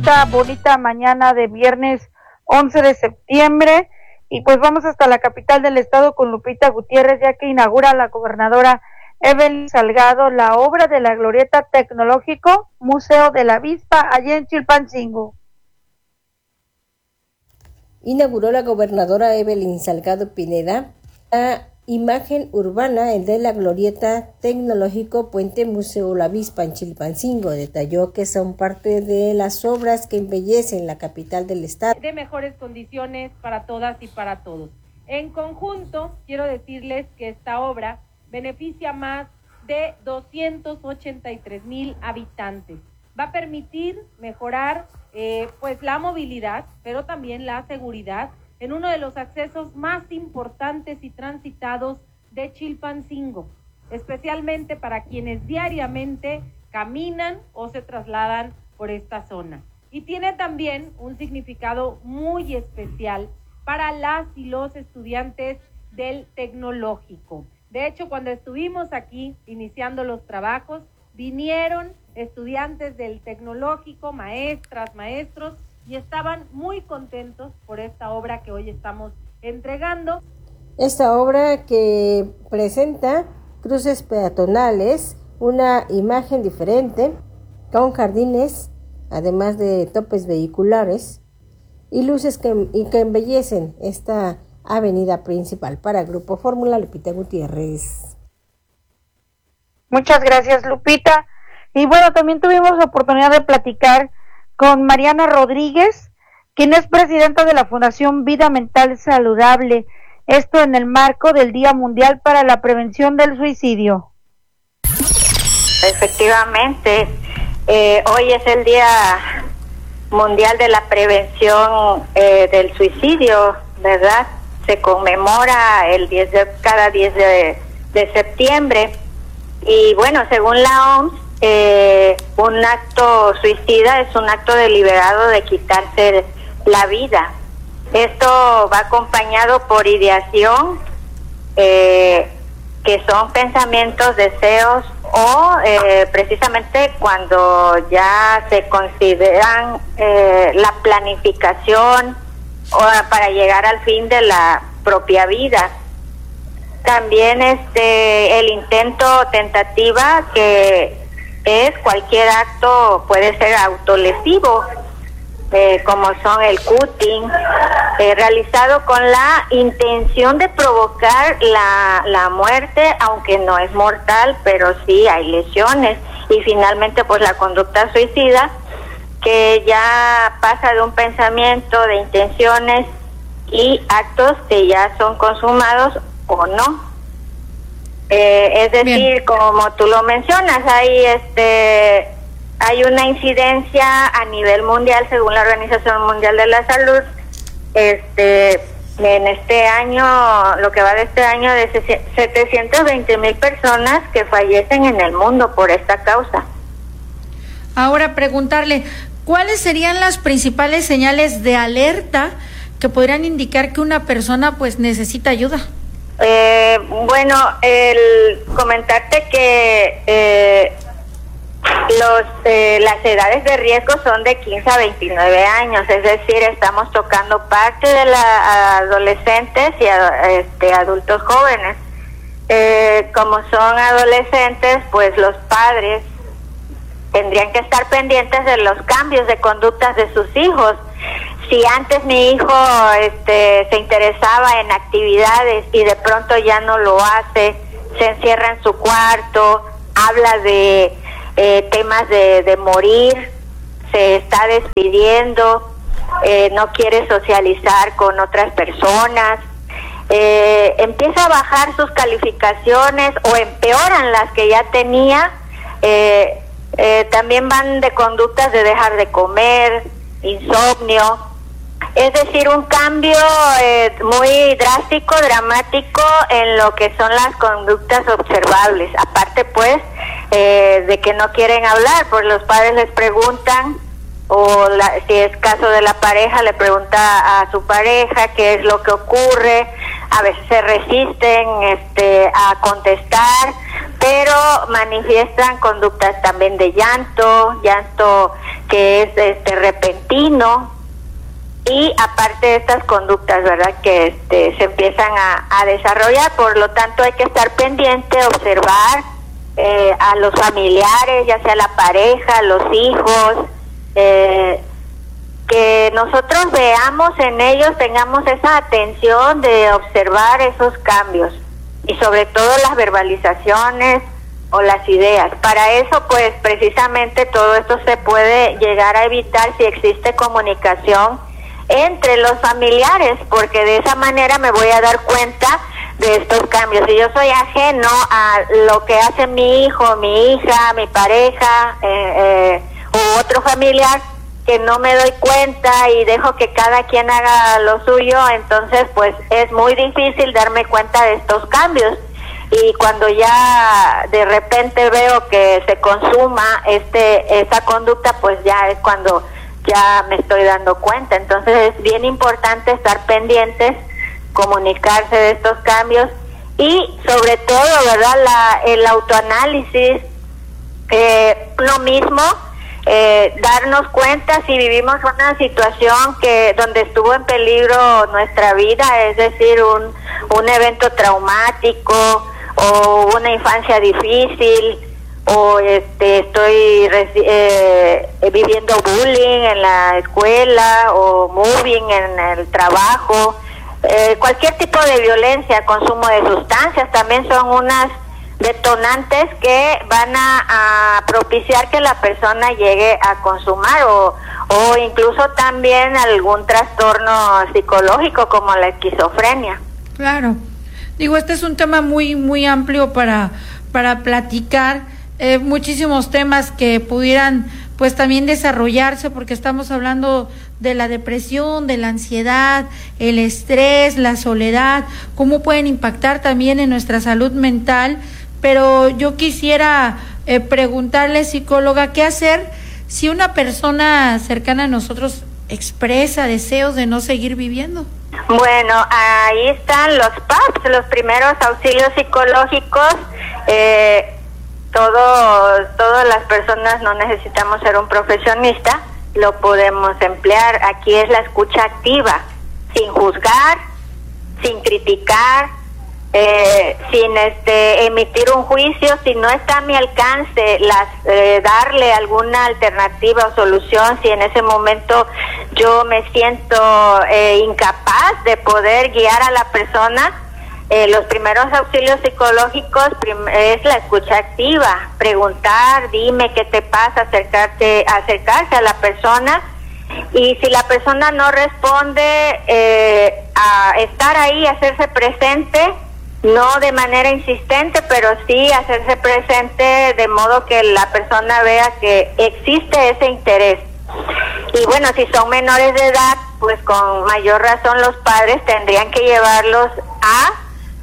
esta bonita mañana de viernes 11 de septiembre. Y pues vamos hasta la capital del estado con Lupita Gutiérrez, ya que inaugura la gobernadora Evelyn Salgado la obra de la Glorieta Tecnológico Museo de la Avispa allá en Chilpancingo. Inauguró la gobernadora Evelyn Salgado Pineda la imagen urbana de la Glorieta Tecnológico Puente Museo La Avispa en Chilpancingo. Detalló que son parte de las obras que embellecen la capital del estado. De mejores condiciones para todas y para todos. En conjunto, quiero decirles que esta obra beneficia a más de 283,000 habitantes. Va a permitir mejorar pues la movilidad, pero también la seguridad en uno de los accesos más importantes y transitados de Chilpancingo, especialmente para quienes diariamente caminan o se trasladan por esta zona. Y tiene también un significado muy especial para las y los estudiantes del tecnológico. De hecho, cuando estuvimos aquí iniciando los trabajos, vinieron estudiantes del tecnológico, maestras, maestros, y estaban muy contentos por esta obra que hoy estamos entregando. Esta obra que presenta cruces peatonales, una imagen diferente, con jardines, además de topes vehiculares y luces que embellecen esta avenida principal. Para Grupo Fórmula, Lupita Gutiérrez. Muchas gracias, Lupita. Y bueno, también tuvimos la oportunidad de platicar con Mariana Rodríguez, quien es presidenta de la Fundación Vida Mental Saludable, esto en el marco del Día Mundial para la Prevención del Suicidio. Efectivamente, hoy es el Día Mundial de la Prevención del Suicidio, ¿verdad? Se conmemora cada 10 de septiembre, y bueno, según la OMS, un acto suicida es un acto deliberado de quitarse la vida. Esto va acompañado por ideación, que son pensamientos, deseos o precisamente cuando ya se consideran la planificación para llegar al fin de la propia vida. También el intento o tentativa, que es cualquier acto, puede ser autolesivo, como son el cutting, realizado con la intención de provocar la muerte, aunque no es mortal, pero sí hay lesiones. Y finalmente pues la conducta suicida, que ya pasa de un pensamiento, de intenciones y actos que ya son consumados o no. Es decir, bien, como tú lo mencionas, hay una incidencia a nivel mundial, según la Organización Mundial de la Salud, en este año, lo que va de este año, de 720,000 personas que fallecen en el mundo por esta causa. Ahora preguntarle, ¿cuáles serían las principales señales de alerta que podrían indicar que una persona pues necesita ayuda? Bueno, el comentarte que las edades de riesgo son de 15 a 29 años, es decir, estamos tocando parte de los adolescentes y adultos jóvenes. Como son adolescentes, pues los padres tendrían que estar pendientes de los cambios de conductas de sus hijos. Si antes mi hijo se interesaba en actividades y de pronto ya no lo hace, se encierra en su cuarto, habla de temas de morir, se está despidiendo, no quiere socializar con otras personas, empieza a bajar sus calificaciones o empeoran las que ya tenía, también van de conductas de dejar de comer, insomnio. Es decir, un cambio muy drástico, dramático en lo que son las conductas observables. Aparte, pues, de que no quieren hablar, pues los padres les preguntan, si es caso de la pareja, le pregunta a su pareja qué es lo que ocurre. A veces se resisten a contestar, pero manifiestan conductas también de llanto que es repentino, camino, y aparte de estas conductas, ¿verdad?, que se empiezan a desarrollar. Por lo tanto, hay que estar pendiente, observar a los familiares, ya sea la pareja, los hijos, que nosotros veamos en ellos, tengamos esa atención de observar esos cambios, y sobre todo las verbalizaciones o las ideas. Para eso, pues, precisamente todo esto se puede llegar a evitar si existe comunicación entre los familiares, porque de esa manera me voy a dar cuenta de estos cambios. Si yo soy ajeno a lo que hace mi hijo, mi hija, mi pareja u otro familiar, que no me doy cuenta y dejo que cada quien haga lo suyo, entonces pues es muy difícil darme cuenta de estos cambios. Y cuando ya de repente veo que se consuma esa conducta, pues ya es cuando ya me estoy dando cuenta. Entonces es bien importante estar pendientes, comunicarse de estos cambios, y sobre todo, ¿verdad?, el autoanálisis, lo mismo, darnos cuenta si vivimos una situación donde estuvo en peligro nuestra vida, es decir, un evento traumático o una infancia difícil, o estoy viviendo bullying en la escuela o mobbing en el trabajo, cualquier tipo de violencia, consumo de sustancias, también son unas detonantes que van a propiciar que la persona llegue a consumar, o incluso también algún trastorno psicológico como la esquizofrenia. Claro. Digo, este es un tema muy, muy amplio para platicar, muchísimos temas que pudieran pues también desarrollarse, porque estamos hablando de la depresión, de la ansiedad, el estrés, la soledad, cómo pueden impactar también en nuestra salud mental. Pero yo quisiera preguntarle, psicóloga, ¿qué hacer si una persona cercana a nosotros expresa deseos de no seguir viviendo? Bueno, ahí están los PAPs, los primeros auxilios psicológicos. Todas las personas no necesitamos ser un profesionista, lo podemos emplear. Aquí es la escucha activa, sin juzgar, sin criticar, sin emitir un juicio. Si no está a mi alcance darle alguna alternativa o solución, si en ese momento yo me siento incapaz de poder guiar a la persona, los primeros auxilios psicológicos es la escucha activa, preguntar, dime qué te pasa, acercarse a la persona. Y si la persona no responde, a estar ahí, hacerse presente, no de manera insistente, pero sí hacerse presente de modo que la persona vea que existe ese interés. Y bueno, si son menores de edad, pues con mayor razón los padres tendrían que llevarlos a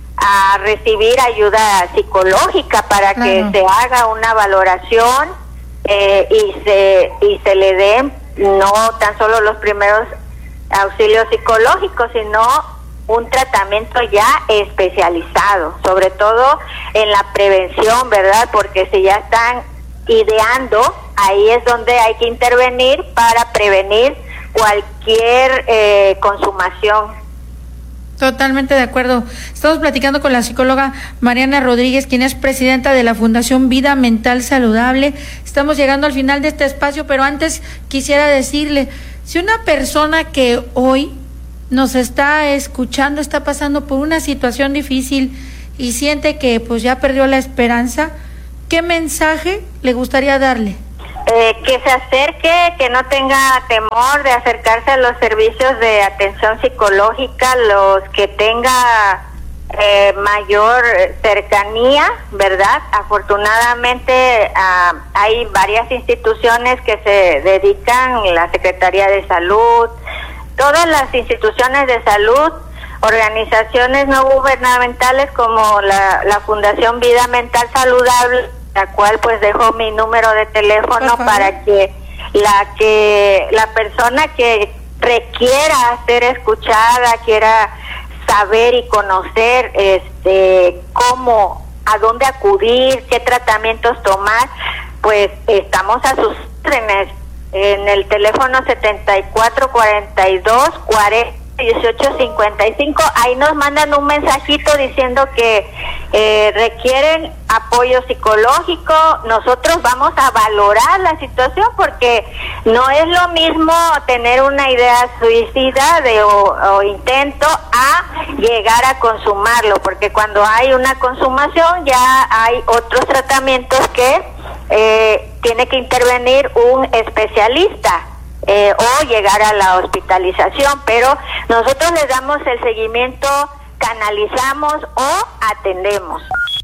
recibir ayuda psicológica para que se haga una valoración y se le den no tan solo los primeros auxilios psicológicos, sino un tratamiento ya especializado, sobre todo en la prevención, ¿verdad? Porque si ya están ideando, ahí es donde hay que intervenir para prevenir cualquier consumación. Totalmente de acuerdo. Estamos platicando con la psicóloga Mariana Rodríguez, quien es presidenta de la Fundación Vida Mental Saludable. Estamos llegando al final de este espacio, pero antes quisiera decirle, si una persona que hoy nos está escuchando está pasando por una situación difícil y siente que pues ya perdió la esperanza, ¿qué mensaje le gustaría darle? Que se acerque, que no tenga temor de acercarse a los servicios de atención psicológica, los que tenga mayor cercanía, ¿verdad? Afortunadamente hay varias instituciones que se dedican, la Secretaría de Salud, todas las instituciones de salud, organizaciones no gubernamentales como la Fundación Vida Mental Saludable, la cual pues dejo mi número de teléfono para que la persona que requiera ser escuchada, quiera saber y conocer cómo, a dónde acudir, qué tratamientos tomar, pues estamos a sus órdenes. en el teléfono 7442-40-1855. Ahí nos mandan un mensajito diciendo que requieren apoyo psicológico. Nosotros vamos a valorar la situación, porque no es lo mismo tener una idea suicida o intento a llegar a consumarlo, porque cuando hay una consumación ya hay otros tratamientos que tiene que intervenir un especialista o llegar a la hospitalización, pero nosotros les damos el seguimiento, canalizamos o atendemos.